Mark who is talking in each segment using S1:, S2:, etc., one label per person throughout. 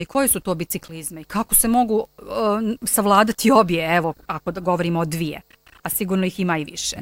S1: i koje su to biciklizme i kako se mogu savladati obje, evo, ako da govorimo o dvije, a sigurno ih ima i više.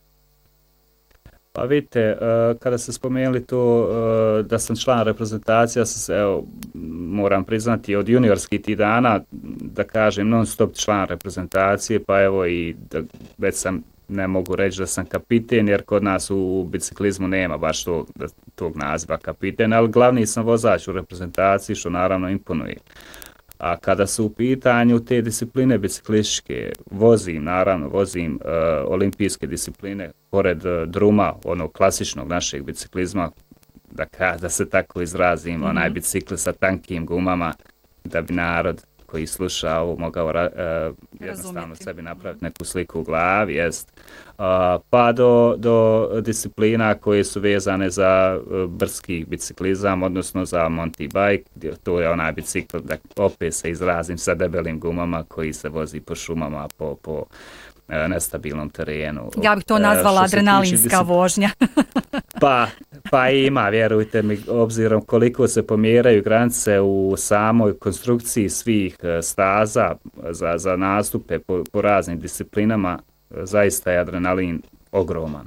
S2: Pa vidite, kada ste spomenuli to da sam član reprezentacije, ja sam se, evo, moram priznati, od juniorskih tih dana, da kažem, non stop član reprezentacije, pa evo i da, već sam, ne mogu reći da sam kapiten, jer kod nas u biciklizmu nema baš tog naziva kapiten, ali glavni sam vozač u reprezentaciji, što naravno imponuje. A kada su u pitanju te discipline biciklističke, vozim olimpijske discipline, pored druma, onog klasičnog našeg biciklizma, da se tako izrazim, onaj bicikl sa tankim gumama, da bi narod koji sluša ovo mogao jednostavno sebi napraviti neku sliku u glavi, pa do disciplina koje su vezane za brdski biciklizam, odnosno za Monty bike, to je onaj bicikl, da opet se izrazim, sa debelim gumama koji se vozi po šumama, po nestabilnom terenu.
S1: Ja bih to nazvala adrenalinska vožnja.
S2: Pa ima, vjerujte mi, obzirom koliko se pomjeraju granice u samoj konstrukciji svih staza za nastupe po raznim disciplinama, zaista je adrenalin ogroman.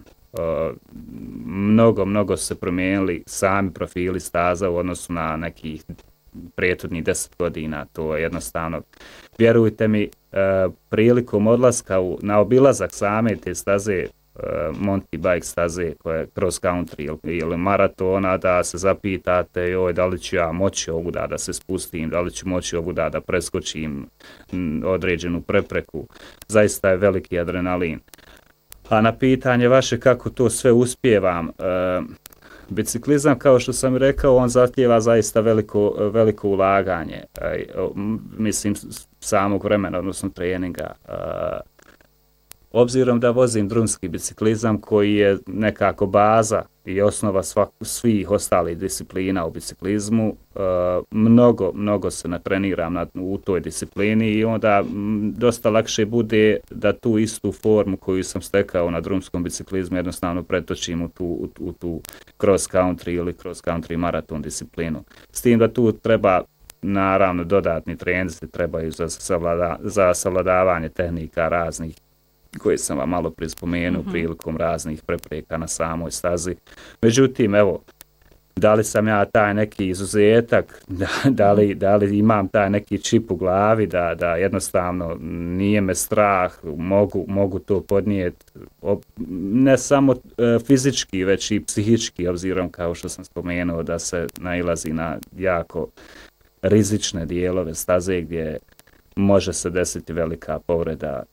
S2: Mnogo se promijenili sami profili staza u odnosu na nekih prethodnih 10 godina, to je jednostavno. Vjerujte mi, prilikom odlaska na obilazak same te staze, Monty bike staze, koja je cross country ili maratona, da se zapitate da li ću ja moći ovuda da se spustim, da li ću moći ovuda da preskočim određenu prepreku. Zaista je veliki adrenalin. A na pitanje vaše kako to sve uspijevam, biciklizam, kao što sam rekao, on zahtijeva zaista veliko ulaganje, mislim, samog vremena, odnosno treninga. Obzirom da vozim drumski biciklizam koji je nekako baza i osnova svih ostalih disciplina u biciklizmu, mnogo se natreniram u toj disciplini i onda dosta lakše bude da tu istu formu koju sam stekao na drumskom biciklizmu jednostavno pretočim u tu cross country ili cross country maraton disciplinu. S tim da tu treba naravno dodatni treninzi trebaju za savladavanje tehnika raznih koje sam vam malo prije spomenuo prilikom raznih prepreka na samoj stazi. Međutim, evo, da li sam ja taj neki izuzetak, da li imam taj neki čip u glavi, da jednostavno nije me strah, mogu to podnijeti, ne samo fizički, već i psihički, obzirom kao što sam spomenuo da se nailazi na jako rizične dijelove staze gdje može se desiti velika povreda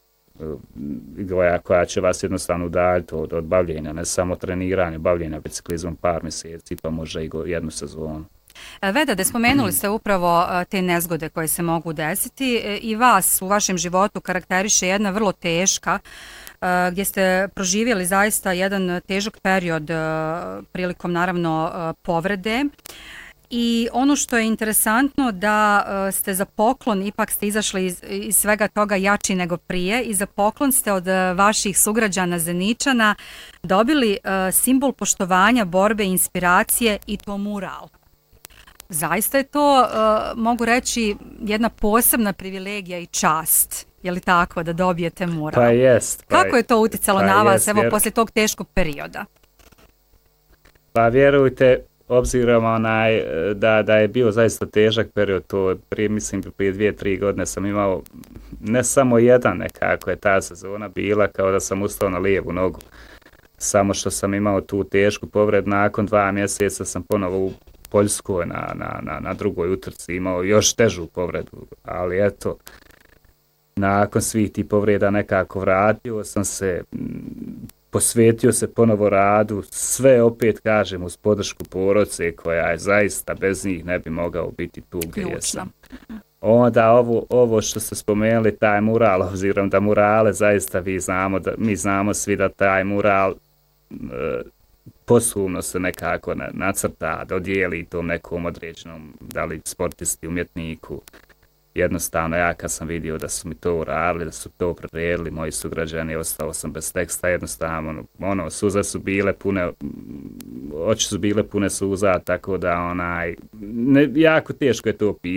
S2: koja će vas jednostavno udaljiti od bavljenja, ne samo treniranja, bavljenja biciklizmom par mjeseci, pa može i jednu sezonu.
S1: Vedade, spomenuli ste upravo te nezgode koje se mogu desiti i vas u vašem životu karakteriše jedna vrlo teška, gdje ste proživjeli zaista jedan težak period prilikom naravno povrede. I ono što je interesantno da ste za poklon, ipak ste izašli iz svega toga jači nego prije i za poklon ste od vaših sugrađana Zeničana dobili simbol poštovanja, borbe, inspiracije i to mural. Zaista je to, mogu reći, jedna posebna privilegija i čast. Je li tako da dobijete mural?
S2: Pa jest.
S1: Kako je to utjecalo na vas, evo, poslije tog teškog perioda?
S2: Pa vjerujte, obzirom da je bio zaista težak period, to prije 2-3 godine sam imao ne samo jedan, nekako je ta sezona bila kao da sam ustao na lijevu nogu. Samo što sam imao tu tešku povredu, nakon 2 mjeseca sam ponovo u Poljskoj na drugoj utrci imao još težu povredu, ali eto, nakon svih tih povreda nekako vratio sam se, posvetio se ponovo radu, sve opet kažem uz podršku porodice koja je zaista bez njih ne bi mogao biti tu gdje jesam. Onda ovo što ste spomenuli, taj mural, obzirom da murale zaista mi znamo svi da taj mural posthumno se nekako nacrta, dodijeli tom nekom određenom, da li sportisti, umjetniku. Jednostavno, ja kad sam vidio da su mi to uradili, da su to priredili moji sugrađani, ostao sam bez teksta, jednostavno, suze su bile pune, oči su bile pune suza, tako da jako teško je to opisati.